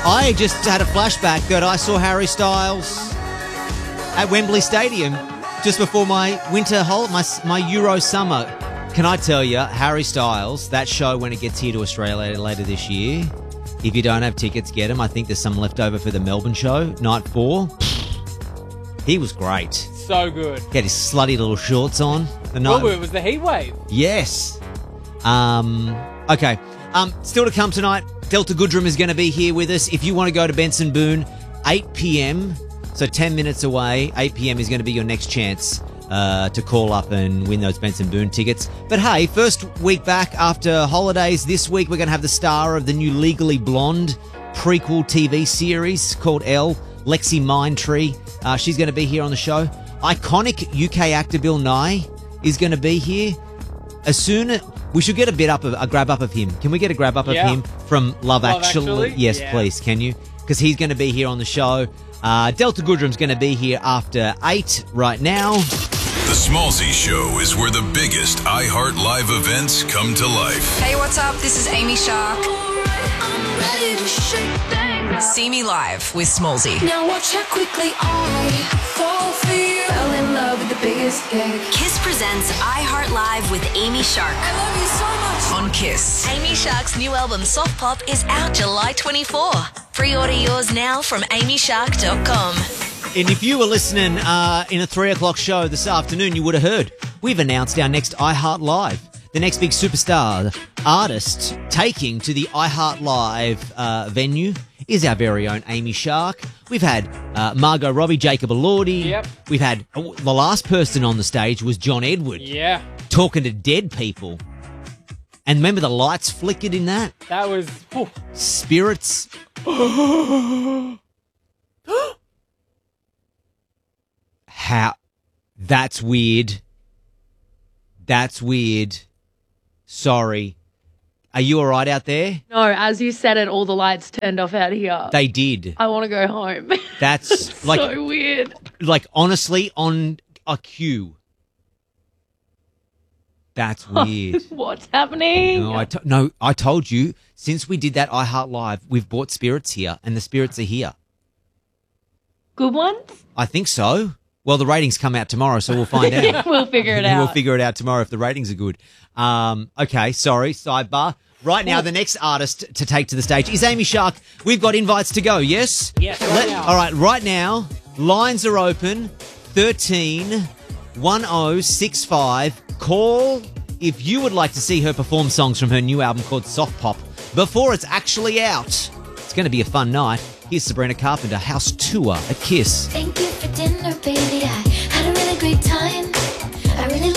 I just had a flashback that I saw Harry Styles at Wembley Stadium just before my winter holiday, my Euro summer. Can I tell you, Harry Styles, that show when it gets here to Australia later this year, if you don't have tickets, get them. I think there's some left over for the Melbourne show, night 4. He was great. So good. Get his slutty little shorts on. Oh, it was the heat wave. Yes. Okay. Still to come tonight, Delta Goodrum is going to be here with us. If you want to go to Benson Boone, 8 p.m, so 10 minutes away, 8 p.m. is going to be your next chance to call up and win those Benson Boone tickets. But hey, first week back after holidays, this week we're going to have the star of the new Legally Blonde prequel TV series called Elle, Lexi Mindtree. She's going to be here on the show. Iconic UK actor Bill Nye is going to be here. We should get a grab up of him. Can we get a grab up of him from Love Actually? Yes, please. Can you? Because he's going to be here on the show. Delta Goodrum's going to be here after 8 right now. The Smallzy Show is where the biggest iHeart Live events come to life. Hey, what's up? This is Amy Shark. See me live with Smallzy. Now watch how quickly I fall for you. Fell in love with the biggest gig. Kiss presents iHeart Live with Amy Shark. I love you so much. On Kiss. Amy Shark's new album Soft Pop is out July 24. Pre-order yours now from amyshark.com. And if you were listening in a 3 o'clock show this afternoon, you would have heard we've announced our next iHeart Live. The next big superstar artist taking to the iHeart Live venue is our very own Amy Shark. We've had Margot Robbie, Jacob Elordi. Yep. We've had the last person on the stage was John Edward. Yeah. Talking to dead people. And remember the lights flickered in that? That was... Whew. Spirits. How? That's weird. That's weird. Sorry. Are you all right out there? No, as you said it, all the lights turned off out here. They did. I want to go home. That's like so weird. Like honestly, on a cue. That's weird. What's happening? No, I told you. Since we did that iHeart Live, we've brought spirits here, and the spirits are here. Good ones? I think so. Well, the ratings come out tomorrow, so we'll find out. We'll figure it out. We'll figure it out tomorrow if the ratings are good. Okay, sorry, sidebar. Right now, the next artist to take to the stage is Amy Shark. We've got invites to go, yes? Yes, right now. All right, right now, lines are open. 13-1065. Call if you would like to see her perform songs from her new album called Soft Pop before it's actually out. It's going to be a fun night. Here's Sabrina Carpenter, House Tour at Kiss. Thank you for dinner, baby. I